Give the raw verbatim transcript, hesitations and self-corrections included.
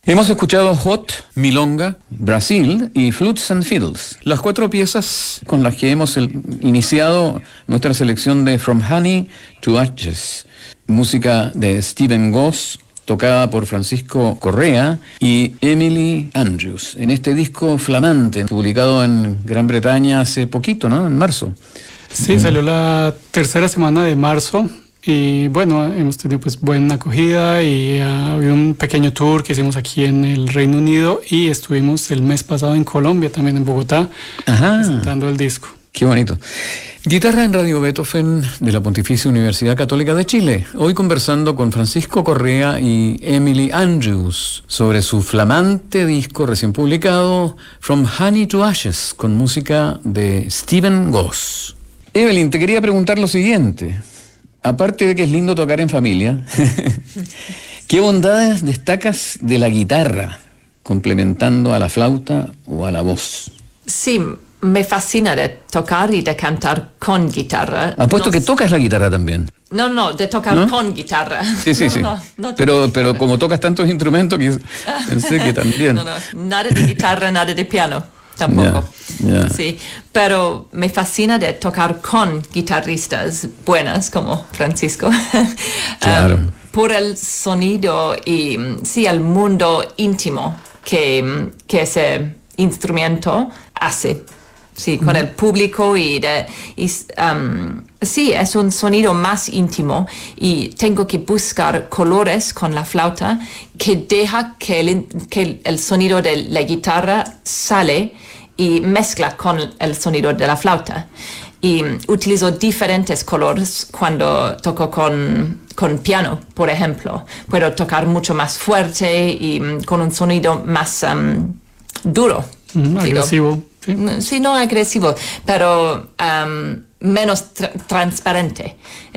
Hemos escuchado Hot, Milonga, Brasil y Flutes and Fiddles, las cuatro piezas con las que hemos el, iniciado nuestra selección de From Honey to Ashes, música de Stephen Goss, tocada por Francisco Correa y Emily Andrews, en este disco flamante, publicado en Gran Bretaña hace poquito, ¿no? En marzo. Sí, mm. salió la tercera semana de marzo. Y bueno, hemos tenido pues buena acogida y ha habido un pequeño tour que hicimos aquí en el Reino Unido y estuvimos el mes pasado en Colombia, también en Bogotá, Ajá. presentando el disco. Qué bonito. Guitarra en Radio Beethoven de la Pontificia Universidad Católica de Chile. Hoy conversando con Francisco Correa y Emily Andrews sobre su flamante disco recién publicado, From Honey to Ashes, con música de Stephen Goss. Evelyn, te quería preguntar lo siguiente. Aparte de que es lindo tocar en familia, ¿qué bondades destacas de la guitarra complementando a la flauta o a la voz? Sí, me fascina de tocar y de cantar con guitarra. Apuesto no, que tocas la guitarra también. No, no, de tocar ¿no? con guitarra. Sí, sí, no, sí. No, no pero, pero como tocas tantos instrumentos, que pensé que también. No, no, nada de guitarra, nada de piano. Tampoco. Yeah, yeah. Sí, pero me fascina de tocar con guitarristas buenas como Francisco. Claro. um, por el sonido y sí, el mundo íntimo que, que ese instrumento hace. Sí, con mm. el público y, de, y um, sí, es un sonido más íntimo y tengo que buscar colores con la flauta que deja que el, que el sonido de la guitarra sale y mezcla con el sonido de la flauta. Y um, utilizo diferentes colores cuando toco con, con piano, por ejemplo. Puedo tocar mucho más fuerte y um, con un sonido más um, duro. Mm, agresivo. Sí. sí, no agresivo, pero um, menos tra- transparente.